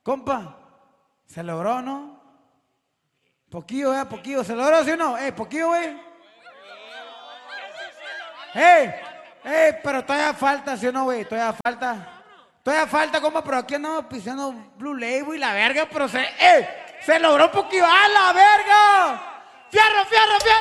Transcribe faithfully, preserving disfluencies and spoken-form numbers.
Compa, ¿se logró, no? Poquillo, eh, poquillo. ¿Se logró, sí o no? Eh, poquillo, güey. ¡Ey! ¡Ey! Pero todavía falta, ¿sí o no, güey? Todavía falta. Todavía falta, compa, pero aquí andamos pisando Blue Label y la verga, pero se... ¡Ey! ¡Se logró poquillo! ¡Ah, la verga! ¡Fierro, fierro, fierro!